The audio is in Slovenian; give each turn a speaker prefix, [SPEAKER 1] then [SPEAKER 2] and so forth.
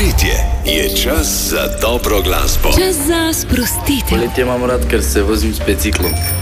[SPEAKER 1] Poletje je čas za dobro glasbo.
[SPEAKER 2] Čas za sprostitev.
[SPEAKER 3] Poletje imam rad, ker se vozim s biciklom.